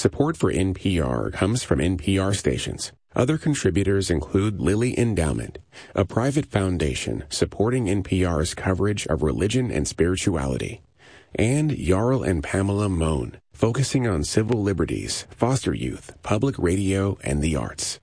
Support for NPR comes from NPR stations. Other contributors include Lilly Endowment, a private foundation supporting NPR's coverage of religion and spirituality, and Jarl and Pamela Mohn, focusing on civil liberties, foster youth, public radio, and the arts.